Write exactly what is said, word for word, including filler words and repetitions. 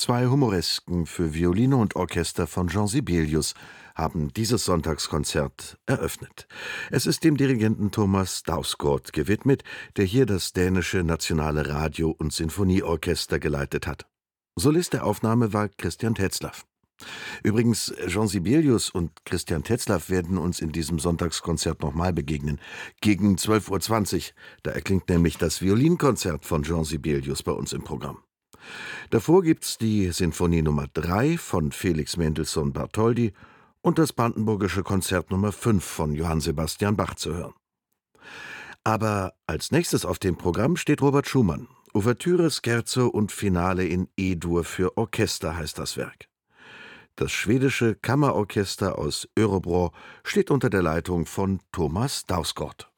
Zwei Humoresken für Violine und Orchester von Jean Sibelius haben dieses Sonntagskonzert eröffnet. Es ist dem Dirigenten Thomas Dausgaard gewidmet, der hier das dänische Nationale Radio- und Sinfonieorchester geleitet hat. Solist der Aufnahme war Christian Tetzlaff. Übrigens, Jean Sibelius und Christian Tetzlaff werden uns in diesem Sonntagskonzert nochmal begegnen. Gegen zwölf Uhr zwanzig, da erklingt nämlich das Violinkonzert von Jean Sibelius bei uns im Programm. Davor gibt's die Sinfonie Nummer drei von Felix Mendelssohn Bartholdy und das Brandenburgische Konzert Nummer fünf von Johann Sebastian Bach zu hören. Aber als nächstes auf dem Programm steht Robert Schumann. Ouvertüre, Scherzo und Finale in E-Dur für Orchester heißt das Werk. Das schwedische Kammerorchester aus Örebro steht unter der Leitung von Thomas Dausgaard.